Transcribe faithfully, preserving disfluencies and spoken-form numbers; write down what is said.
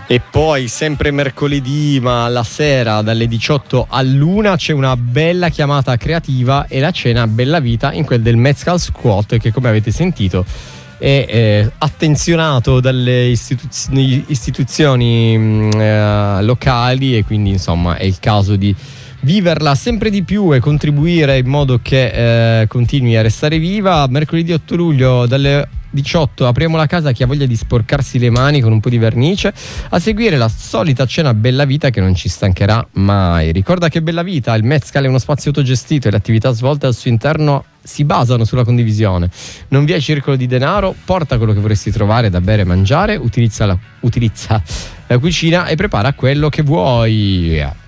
E poi sempre mercoledì, ma la sera dalle diciotto all'una c'è una bella chiamata creativa e la cena Bella Vita in quel del Mezcal Squat, che come avete sentito è eh, attenzionato dalle istituzioni, istituzioni mh, eh, locali, e quindi insomma è il caso di viverla sempre di più e contribuire in modo che eh, continui a restare viva. Mercoledì otto luglio dalle diciotto apriamo la casa a chi ha voglia di sporcarsi le mani con un po' di vernice, a seguire la solita cena Bella Vita che non ci stancherà mai. Ricorda che Bella Vita, il Mezcal, è uno spazio autogestito e le attività svolte al suo interno si basano sulla condivisione. Non vi è circolo di denaro, porta quello che vorresti trovare da bere e mangiare, utilizza la, utilizza la cucina e prepara quello che vuoi.